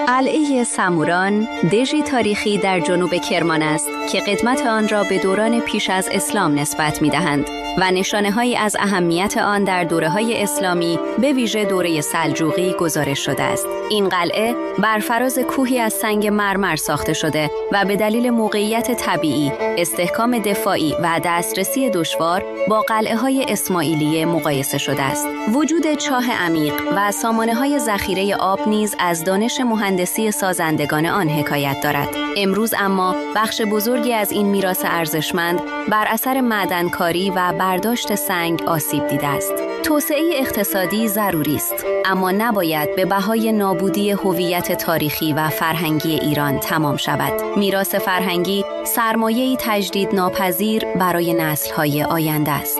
قلعه سموران دژی تاریخی در جنوب کرمان است که قدمت آن را به دوران پیش از اسلام نسبت می‌دهند و نشانه‌هایی از اهمیت آن در دوره‌های اسلامی به ویژه دوره سلجوقی گزارش شده است. این قلعه بر فراز کوهی از سنگ مرمر ساخته شده و به دلیل موقعیت طبیعی، استحکام دفاعی و دسترسی دشوار با قلعه‌های اسماعیلیه مقایسه شده است. وجود چاه عمیق و سامانه‌های ذخیره آب نیز از دانش مهندسی سازندگان آن حکایت دارد. امروز اما بخش بزرگی از این میراث ارزشمند بر اثر معدنکاری و برداشت سنگ آسیب دیده است. توسعه اقتصادی ضروری است، اما نباید به بهای نابودی هویت تاریخی و فرهنگی ایران تمام شود. میراث فرهنگی سرمایه‌ای تجدید ناپذیر برای نسل‌های آینده است.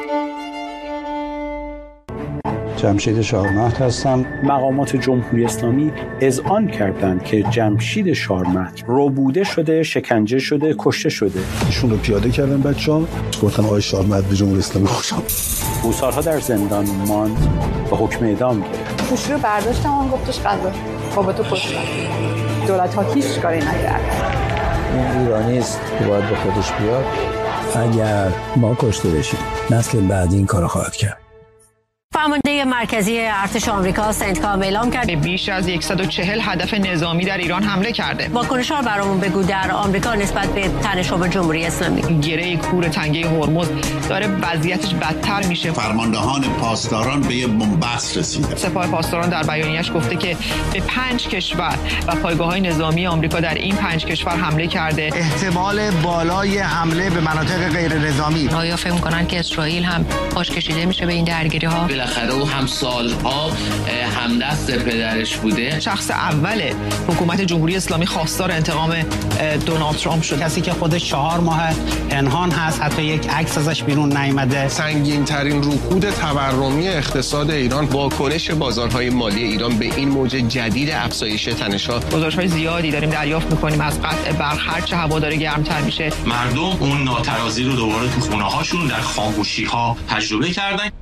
جمشید شارمهد هستم. مقامات جمهوری اسلامی اذعان کردند که جمشید شارمهد ربوده شده، شکنجه شده، کشته شده. ایشون رو پیاده کردن بچه‌ها، گفتن آقای شارمهد به جمهوری اسلامی خوش آمد. او سالها در زندان ماند و حکم اعدام گرفت. گوشی رو برداشتم، اون گفتش قضا بابا تو کشتن. دولت‌ها هیچ کاری نکردن. این ایرانی است که باید به خودش بیاد. اگر ما کشته بشیم نسل بعدی این کارو خواهد کرد. فرمانده مرکزی ارتش آمریکا سنتکام اعلام کرد بیش از 140 هدف نظامی در ایران حمله کرده. واکنش‌ها رو برامون بگو در آمریکا نسبت به تنش‌ها جمهوری اسلامی. گره کور تنگه هرمز داره وضعیتش بدتر میشه. فرماندهان پاسداران به بنبست رسیدن. سپاه پاسداران در بیانیه‌اش گفته که به 5 کشور و پایگاه‌های نظامی آمریکا در این 5 کشور حمله کرده. احتمال بالای حمله به مناطق غیر نظامی. آیا فکر می‌کنن که اسرائیل هم پاش کشیده میشه به این درگیری‌ها؟ بالاخره او هم سالها همدست پدرش بوده. شخص اول حکومت جمهوری اسلامی خواستار انتقام دونالد ترامپ شد. کسی که خودش 4 ماه پنهان هست، حتی یک عکس ازش بیرون نیامده. سنگین ترین رکود تورمی اقتصاد ایران، واکنش بازارهای مالی ایران به این موج جدید افزایش تنش‌ها. گزارش‌های زیادی داریم دریافت می‌کنیم از قطع برق هرچه هوا داره گرمتر میشه. مردم اون ناترازی رو دوباره تو خونه‌هاشون در خاموشی‌ها تجربه کردن.